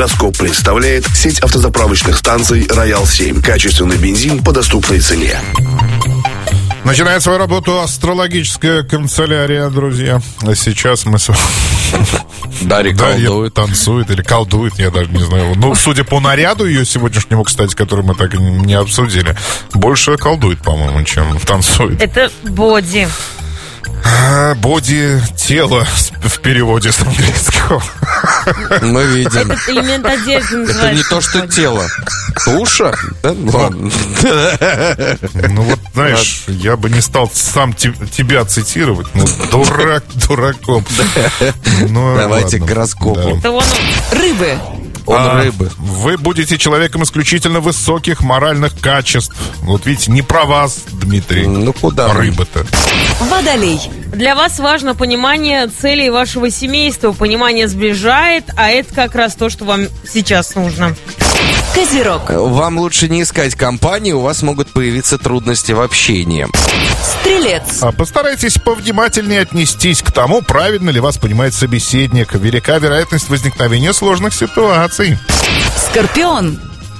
Гороскоп представляет сеть автозаправочных станций «Роял-7». Качественный бензин по доступной цене. Начинает свою работу астрологическая канцелярия, друзья. А сейчас мы с вами... Дарья колдует. Танцует или колдует, я даже не знаю. Ну, судя по наряду ее сегодняшнему, кстати, который мы так и не обсудили, больше колдует, по-моему, чем танцует. Это боди. Боди, тело в переводе с английского. Мы видим. Этот элемент одежды называется. Это не то, что тело. Туша? Да? Ладно. Ну вот, знаешь, я бы не стал сам тебя цитировать. Ну, дурак дураком. Давайте к гороскопу. Это он. Рыбы. Рыбы. Вы будете человеком исключительно высоких моральных качеств. Вот видите, не про вас, Дмитрий. Ну куда? Рыба-то. Водолей. Для вас важно понимание целей вашего семейства. Понимание сближает, а это как раз то, что вам сейчас нужно. Козерог. Вам лучше не искать компании, у вас могут появиться трудности в общении. Стрелец. Постарайтесь повнимательнее отнестись к тому, правильно ли вас понимает собеседник. Велика вероятность возникновения сложных ситуаций. Скорпион.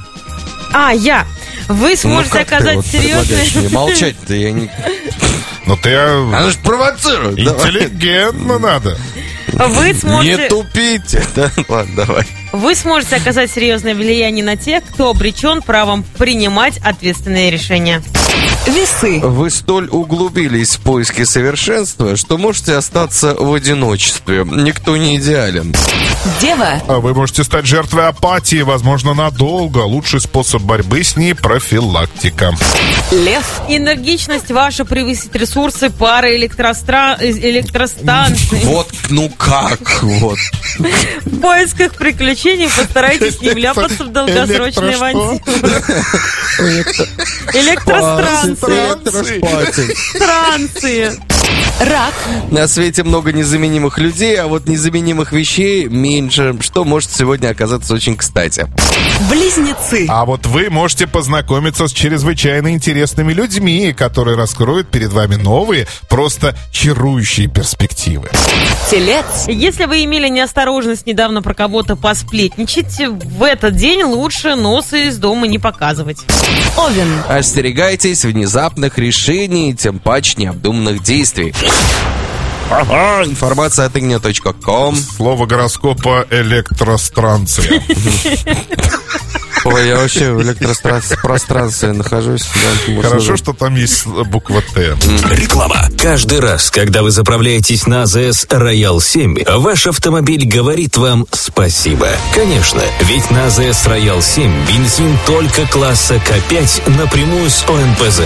Вы сможете оказать серьезное... Молчать-то я не... Но ты... Она же провоцирует. Интеллигентно надо. Вы сможете... Не тупите. Да? Ладно, давай. Вы сможете оказать серьезное влияние на тех, кто обречен правом принимать ответственные решения. Весы. Вы столь углубились в поиски совершенства, что можете остаться в одиночестве. Никто не идеален. Дева. Вы можете стать жертвой апатии, возможно, надолго. Лучший способ борьбы с ней – профилактика. Лев. Энергичность ваша превысит ресурсы пары электростанций. Вот, ну как, вот. В поисках приключений постарайтесь не вляпаться в долгосрочные авантюры. Электростанции. Рак. На свете много незаменимых людей, а вот незаменимых вещей меньше, что может сегодня оказаться очень кстати. Близнецы. А вот вы можете познакомиться с чрезвычайно интересными людьми, которые раскроют перед вами новые, просто чарующие перспективы. Телец. Если вы имели неосторожность недавно про кого-то посплетничать, в этот день лучше носа из дома не показывать. Овен. Остерегайтесь внезапных решений, тем паче необдуманных действий. Информация от ignia.com. Слово гороскопа электростанция. Ой, я вообще в электропространстве нахожусь. Да, хорошо, что там есть буква Т. Реклама. Каждый раз, когда вы заправляетесь на АЗС «Роял-7», ваш автомобиль говорит вам спасибо. Конечно, ведь на АЗС «Роял-7» бензин только класса К5 напрямую с ОНПЗ.